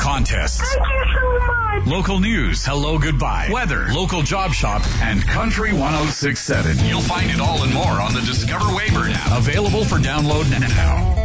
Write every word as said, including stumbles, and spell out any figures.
contests. Thank you so much. Local news, hello, goodbye, weather, local job shop, and Country one oh six point seven. You'll find it all and more on the Discover Wayburn app. Available for download now.